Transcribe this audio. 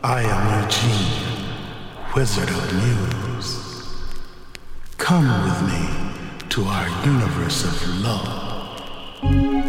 I am Eugene, Wizard of Muse. Come with me to our universe of love.